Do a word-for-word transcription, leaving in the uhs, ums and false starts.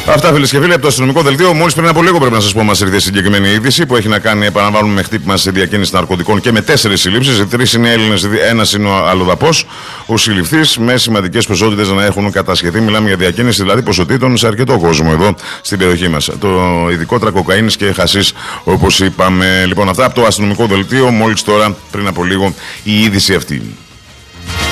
Αυτά, φίλες και φίλοι, από το αστυνομικό δελτίο. Μόλις πριν από λίγο, πρέπει να σας πω, μας ήρθε συγκεκριμένη είδηση που έχει να κάνει, επαναλαμβάνουμε, με χτύπημα σε διακίνηση ναρκωτικών και με τέσσερις συλλήψεις. Οι τρεις είναι Έλληνες, ένας είναι ο αλλοδαπός, ο συλληφθής, με σημαντικές ποσότητες να έχουν κατασχεθεί. Μιλάμε για διακίνηση δηλαδή ποσοτήτων σε αρκετό κόσμο εδώ στην περιοχή μας. Το ειδικότερα κοκαίνης και χασίς, όπως είπαμε. Λοιπόν, αυτά από το αστυνομικό δελτίο. Μόλις τώρα, πριν από λίγο, η είδηση αυτή.